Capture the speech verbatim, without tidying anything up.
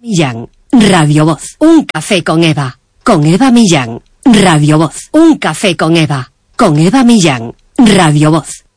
Millán, Radio Voz. Un café con Eva. Con Eva Millán, Radio Voz. Un café con Eva. Con Eva Millán, Radio Voz.